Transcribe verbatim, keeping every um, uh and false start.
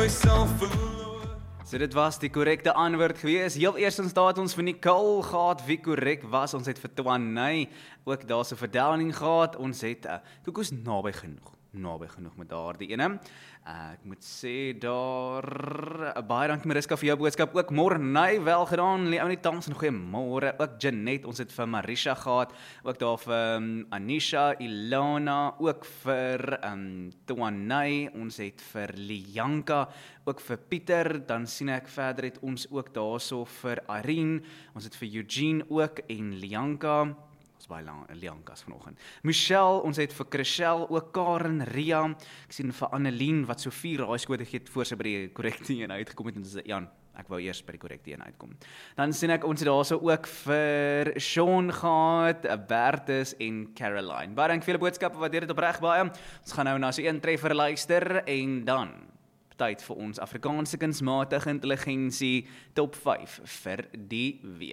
myself verloor. So dit was die korrekte antwoord gewees. Heel eerstens staat ons vir Nicole gehad, wie korrek was. Ons het vir Twanay ook daar so verdelning gehad. Ons het, uh, kyk ons naby genoeg, naby genoeg met daardie ene. Uh, ek moet sê daar, uh, baie dankie Mariska vir jou boodskap. Ook Mornay, wel gedaan, Leonie Thompson, goeiemôre. Ook Jeanette, ons het vir Marisha gehad. Ook daar vir um, Anisha, Ilona, ook vir um, Twanay, ons het vir Lianka, ook vir Pieter, dan sien ek verder het ons ook daarso vir Irene, ons het vir Eugene ook en Lianka, ons baie lang Liankas vanoggend. Michelle, ons het vir Chriselle, ook Karen, Ria, ek sien vir Annelien wat so vier raaiskote gegee het voor sy by die korrekte een uitgekom het en sê Jan, ek wou eers by die korrekte een uitkom. Dan sien ek ons het daarso ook vir Sean gehad, Bertus en Caroline. Baie dankie vir julle boodskappe, waardeer dit opreg baie. Ons gaan nou na so een treffer luister en dan tyd vir ons Afrikaanse kunsmatige intelligensie top vyf vir die week.